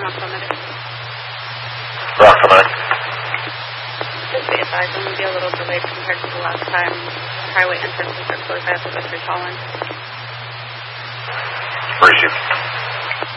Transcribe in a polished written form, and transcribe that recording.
affirmative. Rock affirmative. Just be advised, I'm going to be a little delayed compared to the last time. Highway entrances are closed. I have to go through Collins. Appreciate it.